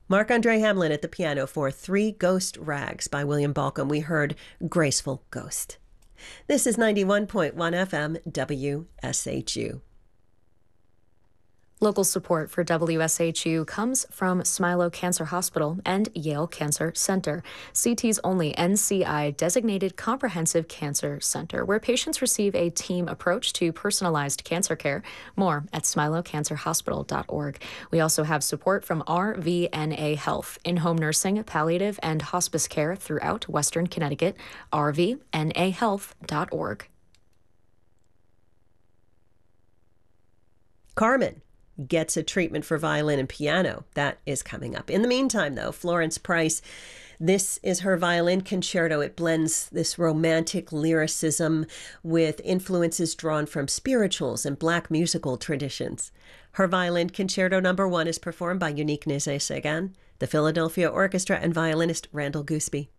Marc-Andre Hamelin at the piano for Three Ghost Rags by William Balcom. We heard Graceful Ghost. This is 91.1 FM WSHU. Local support for WSHU comes from Smilow Cancer Hospital and Yale Cancer Center, CT's only NCI-designated comprehensive cancer center, where patients receive a team approach to personalized cancer care. More at smilowcancerhospital.org. We also have support from RVNA Health, in-home nursing, palliative, and hospice care throughout Western Connecticut, rvnahealth.org. Carmen gets a treatment for violin and piano. That is coming up. In the meantime, though, Florence Price, this is her violin concerto. It blends this romantic lyricism with influences drawn from spirituals and Black musical traditions. Her violin concerto number 1 is performed by Unique Nézet-Séguin, the Philadelphia Orchestra, and violinist Randall Gooseby.